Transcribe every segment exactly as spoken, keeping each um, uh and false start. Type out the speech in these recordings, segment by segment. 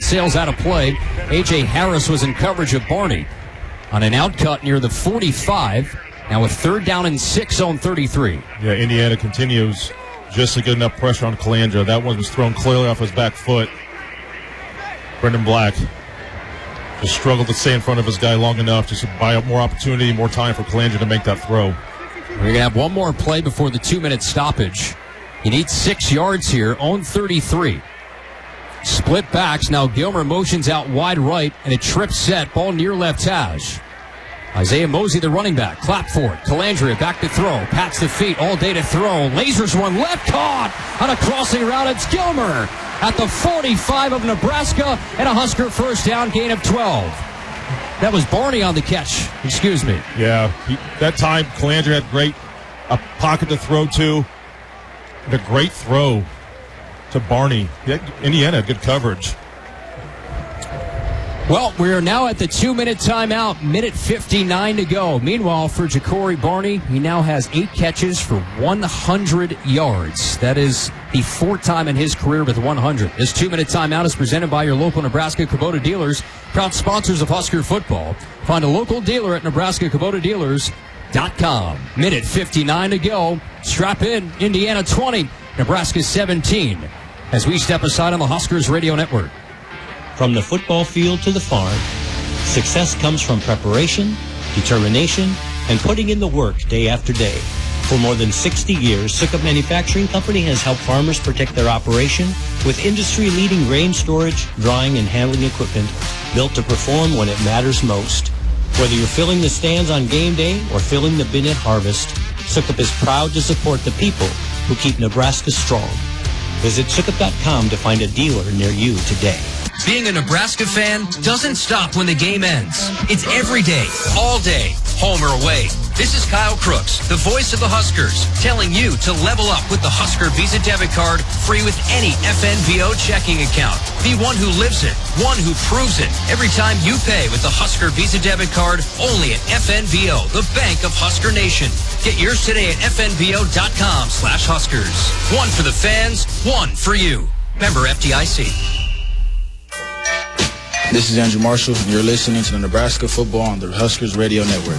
Sales out of play. A J. Harris was in coverage of Barney on an out cut near the forty-five. Now with third down and six on thirty-three. Yeah, Indiana continues just to get enough pressure on Calandra. That one was thrown clearly off his back foot. Brendan Black just struggled to stay in front of his guy long enough just to buy up more opportunity, more time for Calandra to make that throw. We're going to have one more play before the two-minute stoppage. He needs six yards here on thirty-three. Split backs. Now Gilmer motions out wide right, and a trip set. Ball near left hash. Isaiah Mosey, the running back. Clap for it. Calandria back to throw. Pats the feet all day to throw. Lasers one left. Caught on a crossing route. It's Gilmer at the forty-five of Nebraska, and a Husker first down, gain of twelve. That was Barney on the catch. Excuse me. Yeah, he, that time Calandria had great a pocket to throw to. And a great throw to Barney. Indiana had good coverage. Well, we are now at the two-minute timeout, minute fifty-nine to go. Meanwhile, for Ja'Cory Barney, he now has eight catches for one hundred yards. That is the fourth time in his career with one hundred. This two-minute timeout is presented by your local Nebraska Kubota dealers, proud sponsors of Husker football. Find a local dealer at Nebraska Kubota Dealers dot com. Minute fifty-nine to go. Strap in, Indiana twenty, Nebraska seventeen, as we step aside on the Huskers Radio Network. From the football field to the farm, success comes from preparation, determination, and putting in the work day after day. For more than sixty years, Sukup Manufacturing Company has helped farmers protect their operation with industry-leading grain storage, drying, and handling equipment built to perform when it matters most. Whether you're filling the stands on game day or filling the bin at harvest, Sukup is proud to support the people who keep Nebraska strong. Visit Sukup dot com to find a dealer near you today. Being a Nebraska fan doesn't stop when the game ends. It's every day, all day, home or away. This is Kyle Crooks, the voice of the Huskers, telling you to level up with the Husker Visa debit card, free with any F N V O checking account. Be one who lives it, one who proves it. Every time you pay with the Husker Visa debit card, only at F N V O, the bank of Husker Nation. Get yours today at F N V O dot com slash Huskers. One for the fans, one for you. Member F D I C. This is Andrew Marshall, and you're listening to the Nebraska Football on the Huskers Radio Network.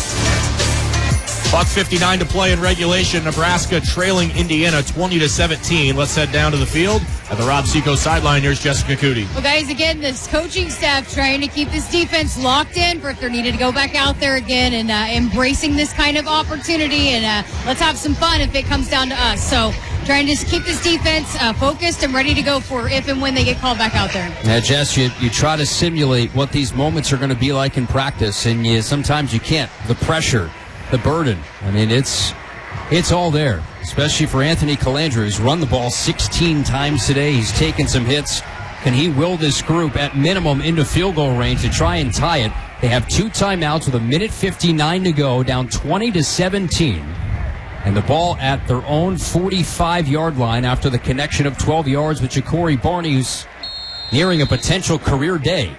Buck fifty-nine to play in regulation. Nebraska trailing Indiana twenty to seventeen. Let's head down to the field at the Rob Seco sideline. Here's Jessica Cootie. Well, guys, again, this coaching staff trying to keep this defense locked in for if they're needed to go back out there again and uh, embracing this kind of opportunity. And uh, let's have some fun if it comes down to us. So trying to just keep this defense uh, focused and ready to go for if and when they get called back out there. Now, Jess, you, you try to simulate what these moments are going to be like in practice, and you sometimes you can't. The pressure, the burden. I mean, it's it's all there, especially for Anthony Calandra, who's run the ball sixteen times today. He's taken some hits. Can he will this group at minimum into field goal range to try and tie it? They have two timeouts with a minute fifty-nine to go, down twenty to seventeen. And the ball at their own forty-five-yard line after the connection of twelve yards with Ja'Cory Barney, who's nearing a potential career day.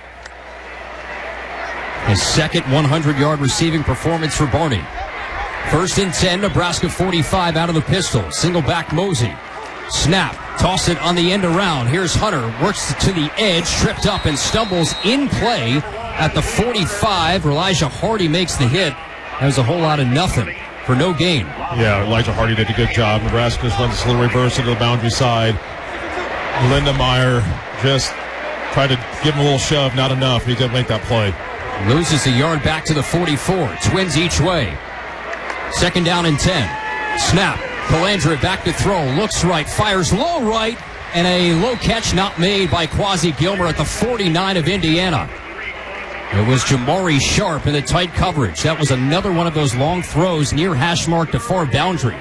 His second hundred-yard receiving performance for Barney. First and ten, Nebraska forty-five out of the pistol. Single back Mosey. Snap. Toss it on the end around. Here's Hunter. Works to the edge. Tripped up and stumbles in play at the forty-five. Elijah Hardy makes the hit. That was a whole lot of nothing for no gain. Yeah, Elijah Hardy did a good job. Nebraska just runs this little reverse into the boundary side. Lindemeyer just tried to give him a little shove. Not enough. He didn't make that play. Loses a yard back to the forty-four. Twins each way. Second down and ten. Snap. Calandra back to throw. Looks right. Fires low right. And a low catch not made by Quasi Gilmer at the forty-nine of Indiana. It was Jamari Sharp in the tight coverage. That was another one of those long throws near hash mark to far boundary.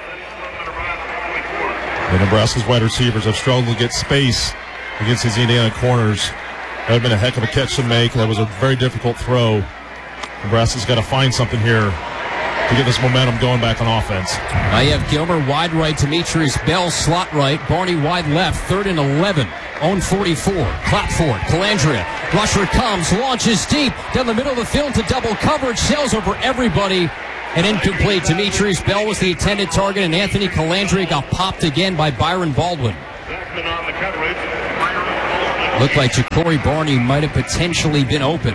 The Nebraska's wide receivers have struggled to get space against these Indiana corners. That would have been a heck of a catch to make. That was a very difficult throw. Nebraska's got to find something here to get this momentum going back on offense. Now you have Gilmer wide right, Demetrius Bell slot right, Barney wide left, third and eleven. Own forty-four. Clap for it. Calandria. Rusher comes, launches deep down the middle of the field to double coverage, sails over everybody, and incomplete. Demetrius Bell was the intended target, and Anthony Calandria got popped again by Byron Baldwin. Looked like Ja'Cory Barney might have potentially been open.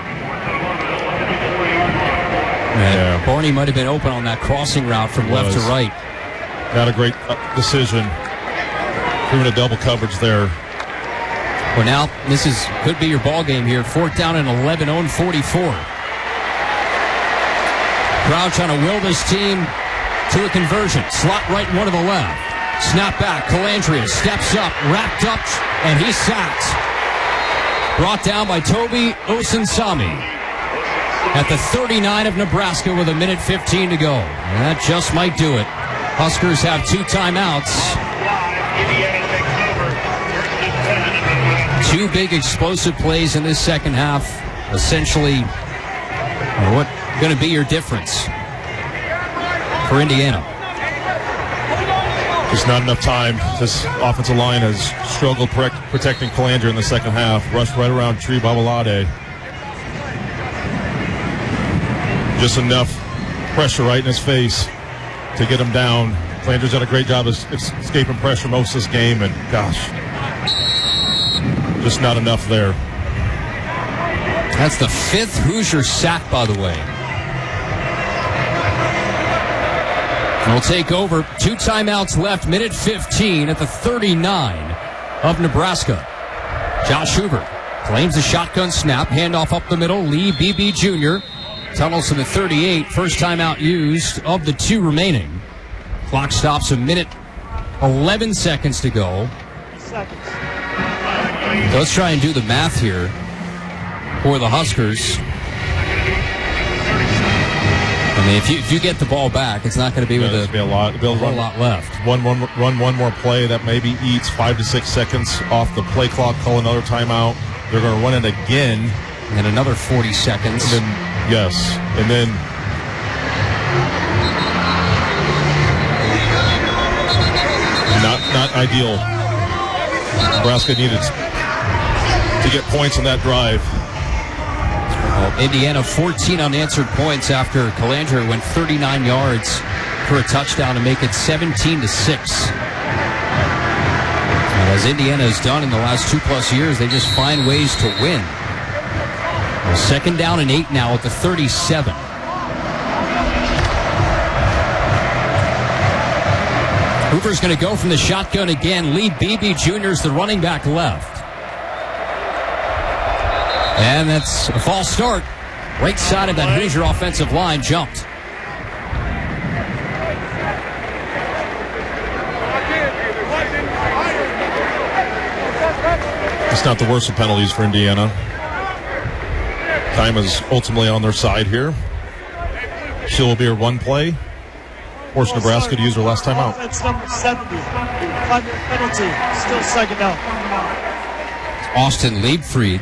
Yeah. Barney might have been open on that crossing route from left to right. Not a great uh, decision. Proving a double coverage there. Well, now this is could be your ball game here. Fourth down and eleven, oh and forty-four. Crowd trying to will this team to a conversion. Slot right, one to the left. Snap back. Calandria steps up, wrapped up, and he's sacked. Brought down by Toby Osunsami at the thirty-nine of Nebraska with a minute fifteen to go. And that just might do it. Huskers have two timeouts. Two big explosive plays in this second half. Essentially, what going to be your difference for Indiana? Just not enough time. This offensive line has struggled pre- protecting Calandria in the second half. Rushed right around Tree Babalade. Just enough pressure right in his face to get him down. Calandria's done a great job of escaping pressure most of this game, and gosh, just not enough there. That's the fifth Hoosier sack, by the way. We'll take over. Two timeouts left, minute fifteen at the thirty-nine of Nebraska. Josh Hoover claims the shotgun snap. Handoff up the middle. Lee Beebe Junior tunnels to the thirty-eight. First timeout used of the two remaining. Clock stops a minute, eleven seconds to go. Seconds. So let's try and do the math here for the Huskers. I mean, if you if you get the ball back, it's not going to be yeah, with a, be a, lot, a whole run, lot left. One, one, run one more play that maybe eats five to six seconds off the play clock. Call another timeout. They're going to run it again. And another forty seconds. And then, yes. And then not not ideal. Nebraska needed to get points on that drive. Well, Indiana fourteen unanswered points after Calandria went thirty-nine yards for a touchdown to make it seventeen to six. And as Indiana has done in the last two plus years, they just find ways to win. Well, second down and eight now at the thirty-seven. Hoover's going to go from the shotgun again. Lee Beebe Junior is the running back left. And that's a false start. Right side of that Hoosier offensive line jumped. It's not the worst of penalties for Indiana. Time is ultimately on their side here. Still will be a run play. Force Nebraska to use their last time out. That's number seventy. Five-minute penalty. Still second down. Austin Liebfried.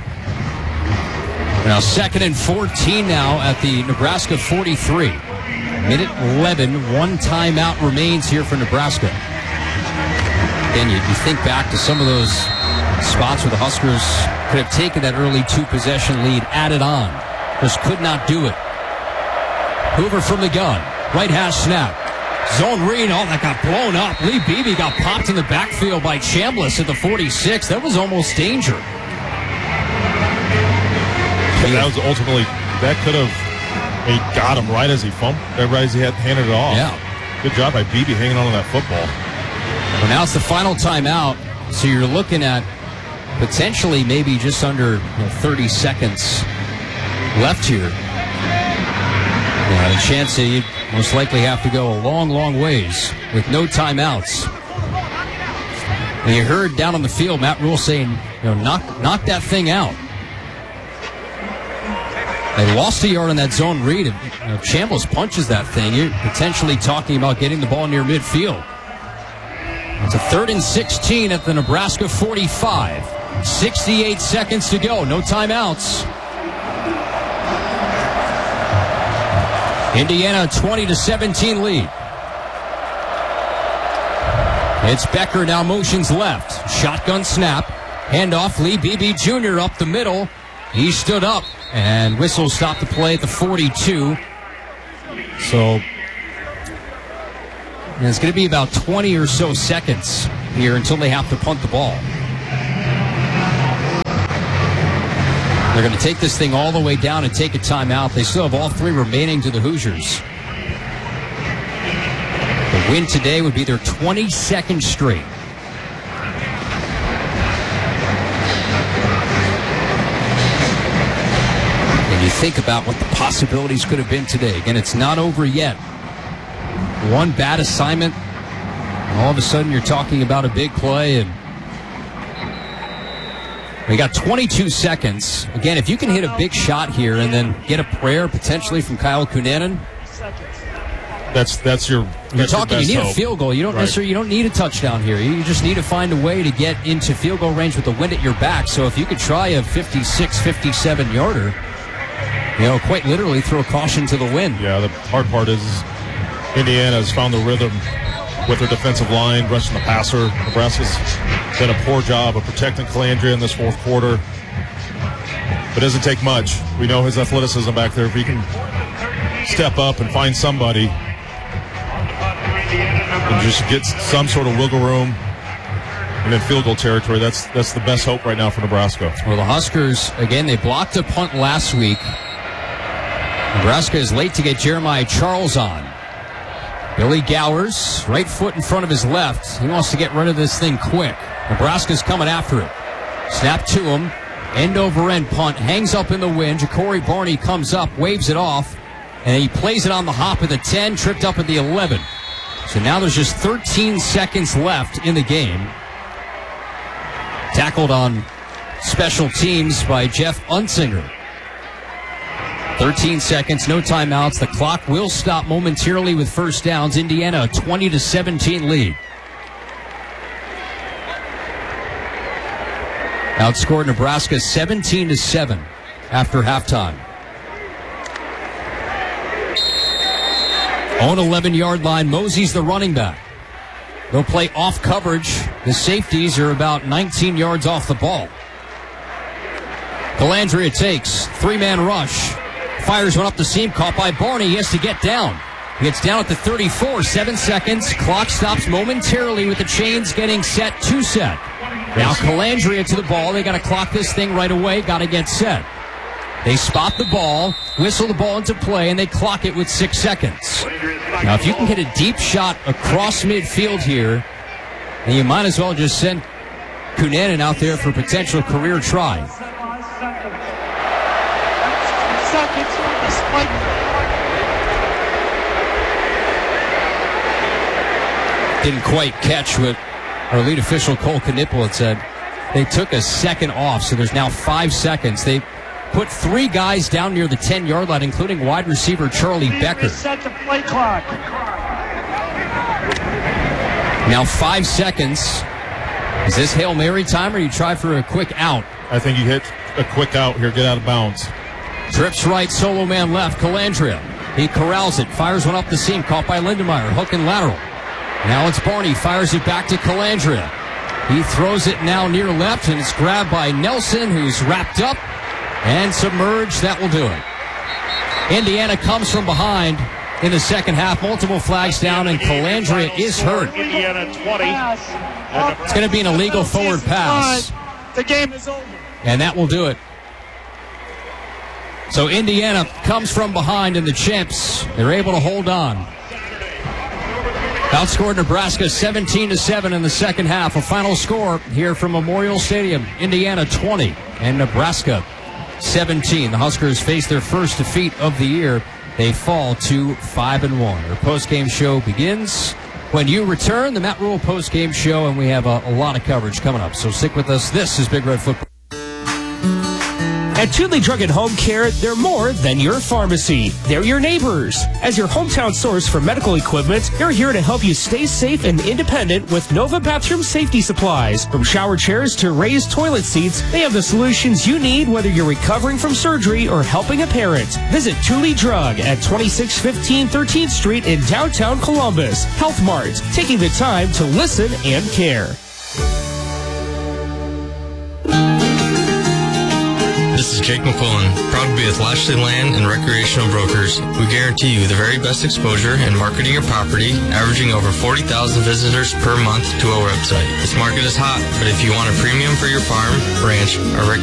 Now second and fourteen now at the Nebraska forty-three. Minute eleven, one timeout remains here for Nebraska. Again, you, you think back to some of those spots where the Huskers could have taken that early two-possession lead, added on. Just could not do it. Hoover from the gun. Right hash snap. Zone read. Oh, that got blown up. Lee Beebe got popped in the backfield by Chambliss at the forty-six. That was almost danger. That was ultimately, that could have, he got him right as he fumbled, right as he had handed it off. Yeah. Good job by Beebe hanging on to that football. Well, now it's the final timeout, so you're looking at potentially maybe just under you know, thirty seconds left here. Yeah, a chance that you'd most likely have to go a long, long ways with no timeouts. And you heard down on the field Matt Rule saying, you know, knock, knock that thing out. They lost a yard on that zone read. If you know, Chambliss punches that thing, you're potentially talking about getting the ball near midfield. It's a third and sixteen at the Nebraska forty-five. sixty-eight seconds to go. No timeouts. Indiana twenty to seventeen lead. It's Becker now motions left. Shotgun snap. Handoff. Lee Beebe Junior up the middle. He stood up. And whistle stopped the play at the forty-two. So and it's going to be about twenty or so seconds here until they have to punt the ball. They're going to take this thing all the way down and take a timeout. They still have all three remaining to the Hoosiers. The win today would be their twenty-second straight. And you think about what the possibilities could have been today. Again, it's not over yet. One bad assignment, and all of a sudden you're talking about a big play, and we got twenty-two seconds. Again, if you can hit a big shot here and then get a prayer potentially from Kyle Kunanen, that's that's your. You're that's talking. Your You best need hope. a field goal. You don't Right. necessarily. You don't need a touchdown here. You just need to find a way to get into field goal range with the wind at your back. So if you could try a fifty-six, fifty-seven yarder, you know, quite literally throw caution to the wind. Yeah, the hard part is Indiana has found the rhythm with their defensive line, rushing the passer. Nebraska's done a poor job of protecting Calandria in this fourth quarter. But it doesn't take much. We know his athleticism back there. If he can step up and find somebody and just get some sort of wiggle room and in field goal territory, that's that's the best hope right now for Nebraska. Well, the Huskers, again, they blocked a punt last week. Nebraska is late to get Jeremiah Charles on. Billy Gowers, right foot in front of his left. He wants to get rid of this thing quick. Nebraska's coming after it. Snap to him. End over end punt. Hangs up in the wind. Ja'Cory Barney comes up, waves it off, and he plays it on the hop at the ten, tripped up at the eleven. So now there's just thirteen seconds left in the game. Tackled on special teams by Jeff Unsinger. thirteen seconds, no timeouts. The clock will stop momentarily with first downs. Indiana, a twenty to seventeen lead. Outscored Nebraska seventeen to seven after halftime. On eleven-yard line, Mosey's the running back. They'll play off coverage. The safeties are about nineteen yards off the ball. Calandria takes three-man rush. Fires one up the seam, caught by Barney. He has to get down. He gets down at the thirty-four, seven seconds. Clock stops momentarily with the chains getting set to set. Now Calandria to the ball. They got to clock this thing right away. Got to get set. They spot the ball, whistle the ball into play, and they clock it with six seconds. Now, if you can get a deep shot across midfield here, then you might as well just send Kunanen out there for a potential career try. Didn't quite catch what our lead official Cole Knipple said. They took a second off, so there's now five seconds. They put three guys down near the ten-yard line, including wide receiver Charlie Becker. Set the play clock. Now five seconds. Is this Hail Mary time, or you try for a quick out? I think you hit a quick out here, get out of bounds. Trips right, solo man left, Calandria. He corrals it, fires one up the seam, caught by Lindemeyer, hook and lateral. Now it's Barney, fires it back to Calandria. He throws it now near left, and it's grabbed by Nelson, who's wrapped up and submerged. That will do it. Indiana comes from behind in the second half. Multiple flags down, and Calandria is hurt. Indiana twenty. It's going to be an illegal forward pass. The game is over. And that will do it. So Indiana comes from behind, and the champs, they're able to hold on. Outscored Nebraska seventeen to seven in the second half. A final score here from Memorial Stadium. Indiana twenty and Nebraska seventeen. The Huskers face their first defeat of the year. They fall to five and one. Our post-game show begins when you return. The Matt Rule post-game show, and we have a, a lot of coverage coming up. So stick with us. This is Big Red Football. At Tudley Drug and Home Care, they're more than your pharmacy. They're your neighbors. As your hometown source for medical equipment, they're here to help you stay safe and independent with Nova Bathroom Safety Supplies. From shower chairs to raised toilet seats, they have the solutions you need whether you're recovering from surgery or helping a parent. Visit Tudley Drug at twenty-six fifteen thirteenth Street in downtown Columbus. Health Mart, taking the time to listen and care. This is Jake McQuillan, proud to be with Lashley Land and Recreational Brokers. We guarantee you the very best exposure in marketing your property, averaging over forty thousand visitors per month to our website. This market is hot, but if you want a premium for your farm, ranch, or